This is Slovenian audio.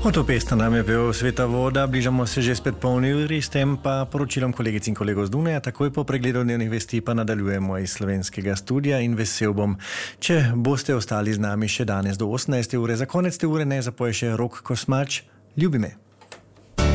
Otopesta nam je pel Sveta voda, bližamo se že spet polni uri, s tem pa poročilom kolegic in kolegov z Dunaja. Takoj po pregledu dnevnih vesti pa nadaljujemo iz slovenskega studia in vesel bom, če boste ostali z nami še danes do 18. ure. Za konec te ure ne zapoje še Rok Kosmač, ljubi me.